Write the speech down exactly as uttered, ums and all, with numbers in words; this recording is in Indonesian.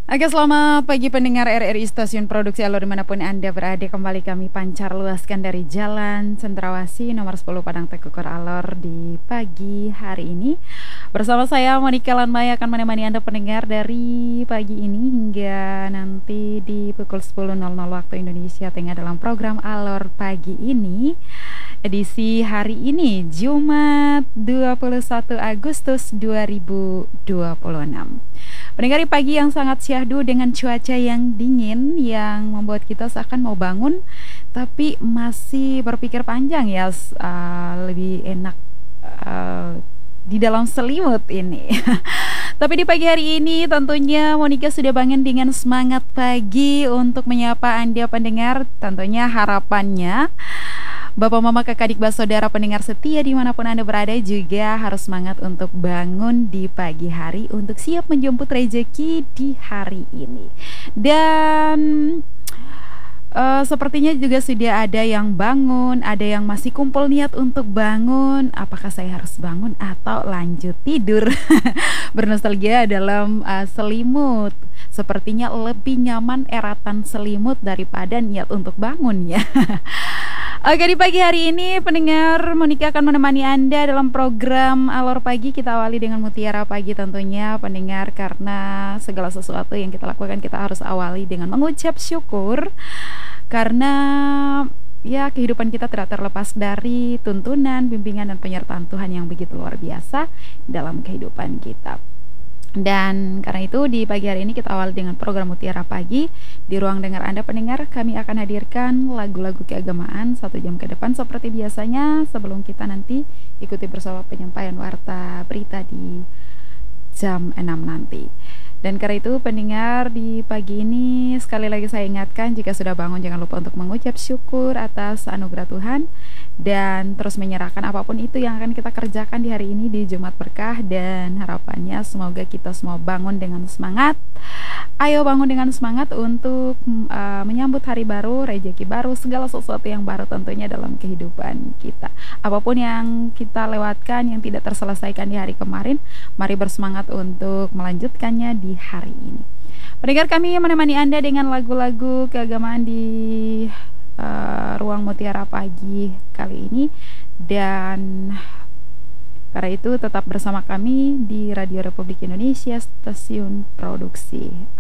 Oke, selamat pagi pendengar R R I Stasiun Produksi Alor dimanapun Anda berada. Kembali kami pancar luaskan dari Jalan Cendrawasih nomor sepuluh Padang Tekukor Alor di pagi hari ini. Bersama saya Monika Lanmaya akan menemani Anda pendengar dari pagi ini hingga nanti di pukul sepuluh nol nol waktu Indonesia Tengah dalam program Alor Pagi ini. Edisi hari ini Jumat dua puluh satu Agustus dua ribu dua puluh enam. Pendengar pagi yang sangat syahdu dengan cuaca yang dingin yang membuat kita seakan mau bangun tapi masih berpikir panjang ya, uh, lebih enak uh, di dalam selimut ini. Tapi di pagi hari ini tentunya Monika sudah bangun dengan semangat pagi untuk menyapa Anda pendengar. Tentunya harapannya Bapak, Mama, Kakak, Adik, Saudara pendengar setia dimanapun Anda berada juga harus semangat untuk bangun di pagi hari untuk siap menjemput rezeki di hari ini. Dan uh, sepertinya juga sudah ada yang bangun, ada yang masih kumpul niat untuk bangun. Apakah saya harus bangun atau lanjut tidur? Bernostalgia dalam uh, selimut. Sepertinya lebih nyaman eratan selimut daripada niat untuk bangun ya. Oke, di pagi hari ini pendengar Monika akan menemani Anda dalam program Alor Pagi. Kita awali dengan mutiara pagi tentunya pendengar, karena segala sesuatu yang kita lakukan kita harus awali dengan mengucap syukur. Karena ya kehidupan kita tidak terlepas dari tuntunan, bimbingan dan penyertaan Tuhan yang begitu luar biasa dalam kehidupan kita. Dan karena itu di pagi hari ini kita awali dengan program Mutiara Pagi. Di ruang dengar Anda pendengar, kami akan hadirkan lagu-lagu keagamaan satu jam ke depan seperti biasanya, sebelum kita nanti ikuti bersama penyampaian warta berita di jam enam nanti. Dan karena itu pendengar di pagi ini sekali lagi saya ingatkan, jika sudah bangun jangan lupa untuk mengucap syukur atas anugerah Tuhan dan terus menyerahkan apapun itu yang akan kita kerjakan di hari ini di Jumat Berkah. Dan harapannya semoga kita semua bangun dengan semangat. Ayo bangun dengan semangat untuk uh, menyambut hari baru, rezeki baru, segala sesuatu yang baru tentunya dalam kehidupan kita. Apapun yang kita lewatkan yang tidak terselesaikan di hari kemarin, mari bersemangat untuk melanjutkannya di hari ini. Pendengar, kami menemani Anda dengan lagu-lagu keagamaan di uh, ruang Mutiara Pagi kali ini. Dan karena itu tetap bersama kami di Radio Republik Indonesia Stasiun Produksi